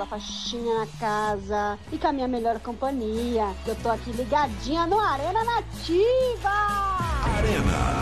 aquela faxinha na casa e com a minha melhor companhia. Eu tô aqui ligadinha no Arena Nativa! Arena